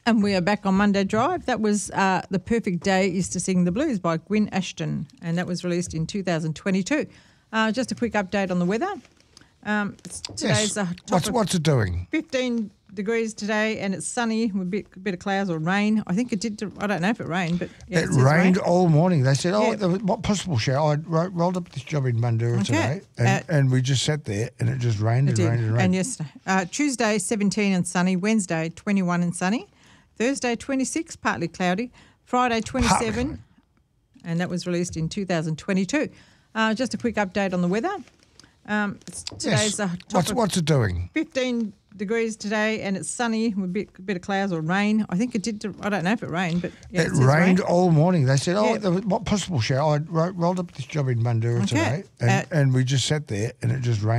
And we are back on Monday Drive. That was The Perfect Day Is to Sing the Blues by Gwyn Ashton, and that was released in 2022. Just a quick update on the weather. Today's What's it doing? 15 degrees today, and it's sunny with a bit of clouds or rain. I think it did. I don't know if it rained, but yeah, it rained all morning. They said, Yeah. there was what possible shower. I rolled up this job in Bundoora today, and we just sat there, and it just rained and rained and rained. And yesterday, Tuesday 17 and sunny. Wednesday 21 and sunny. Thursday 26, partly cloudy. Friday 27, and that was released in 2022. Just a quick update on the weather. Today's what's it doing? 15 degrees today, and it's sunny with a bit of clouds or rain. I think it did. I don't know if it rained, but yeah, it rained all morning. They said, Yeah. there was what possible shower. I rolled up this job in Bundoora today, and we just sat there, and it just rained.